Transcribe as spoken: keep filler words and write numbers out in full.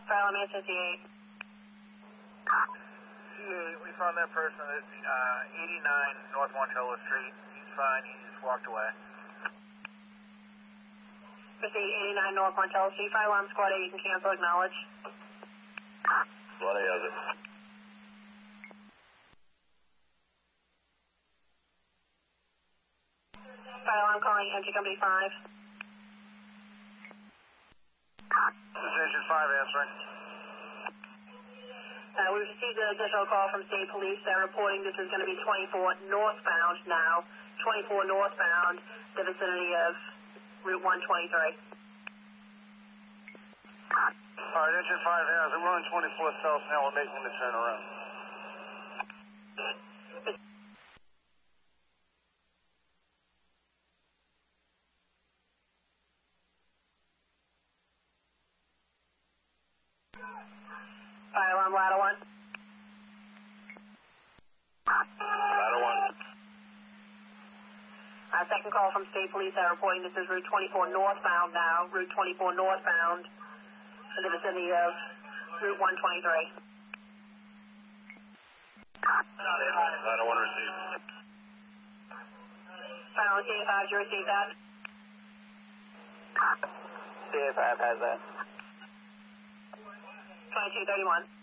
File M S fifty-eight. fifty-eight, we found that person at uh, eighty-nine North Montello Street. He's fine, he just walked away. fifty-eight eighty-nine North Montello Street. Fire alarm squad eight, you can cancel, acknowledge. Squad eight has it. Fire alarm calling entry company five. This is Engine five answering. Uh, we received an additional call from state police. They're reporting this is going to be twenty-four northbound now. twenty-four northbound, the vicinity of Route one twenty-three. All right, Engine five has it. We're on twenty-four south now. We're making the turnaround. Fire alarm ladder one. Ladder one. Uh, second call from state police. They're reporting this is Route twenty-four northbound now. Route twenty-four northbound in the vicinity of Route one twenty-three. Ladder one received. Fire alarm C A five, did you receive that? C A five has that. twenty-two thirty-one.